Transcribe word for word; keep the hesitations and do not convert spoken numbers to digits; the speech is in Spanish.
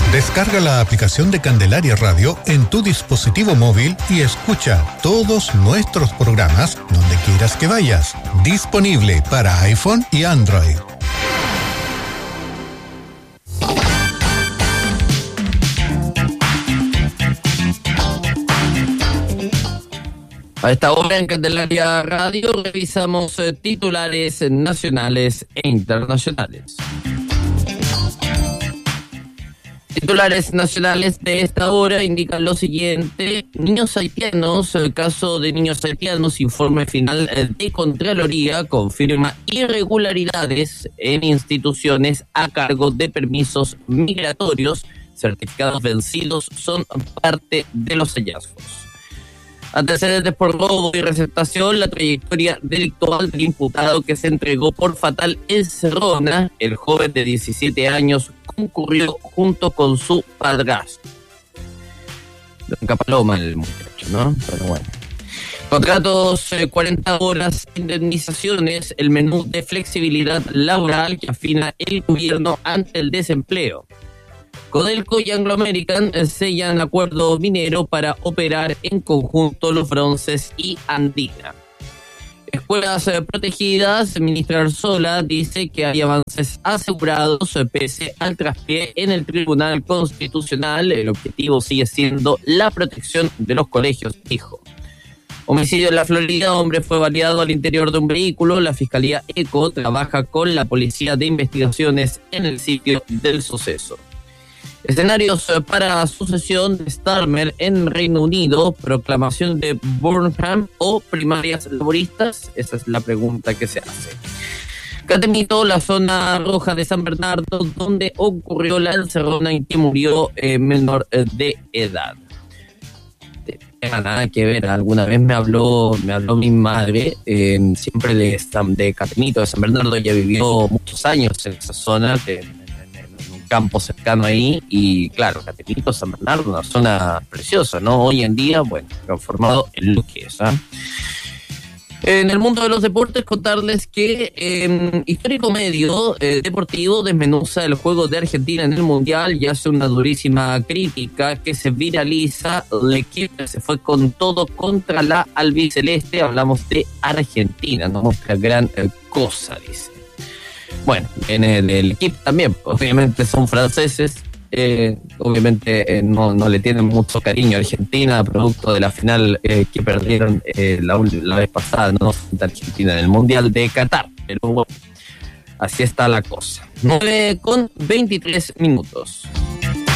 Descarga la aplicación de Candelaria Radio en tu dispositivo móvil y escucha todos nuestros programas donde quieras que vayas. Disponible para iPhone y Android. A esta hora en Candelaria Radio revisamos eh, titulares nacionales e internacionales. Titulares nacionales de esta hora indican lo siguiente: niños haitianos, el caso de niños haitianos, informe final de Contraloría confirma irregularidades en instituciones a cargo de permisos migratorios, certificados vencidos son parte de los hallazgos. Antecedentes por robo y receptación, la trayectoria delictual del imputado que se entregó por fatal encerrona. El joven de diecisiete años concurrió junto con su padrastro. Blanca Paloma el muchacho, ¿no? Pero bueno. Contratos, eh, cuarenta horas, indemnizaciones, el menú de flexibilidad laboral que afina el gobierno ante el desempleo. Codelco y Anglo American sellan acuerdo minero para operar en conjunto los bronces y Andina. Escuelas eh, protegidas, ministra Arzola dice que hay avances asegurados eh, pese al traspié en el Tribunal Constitucional. El objetivo sigue siendo la protección de los colegios, dijo. Homicidio en la Florida, hombre fue baleado al interior de un vehículo. La Fiscalía ECO trabaja con la Policía de Investigaciones en el sitio del suceso. Escenarios para sucesión de Starmer en Reino Unido, proclamación de Burnham o primarias laboristas, esa es la pregunta que se hace. Catemito, la zona roja de San Bernardo, donde ocurrió la encerrona en que murió eh, menor de edad. No tenga nada que ver, alguna vez me habló me habló mi madre, eh, siempre de, de Catemito, de San Bernardo. Ella vivió muchos años en esa zona, de, campo cercano ahí, y claro, Catemito, San Bernardo, una zona preciosa, ¿no? Hoy en día, bueno, transformado en lo que es, ¿ah? En el mundo de los deportes, contarles que eh, Histórico Medio eh, Deportivo desmenuza el juego de Argentina en el Mundial y hace una durísima crítica que se viraliza. El equipo se fue con todo contra la albiceleste, hablamos de Argentina, no muestra gran eh, cosa, dice. Bueno, en el, el equipo también, obviamente son franceses, eh, obviamente eh, no, no le tienen mucho cariño a Argentina, producto de la final eh, que perdieron eh, la, la vez pasada, no frente a Argentina en el Mundial de Qatar, pero bueno, así está la cosa. nueve con veintitrés minutos.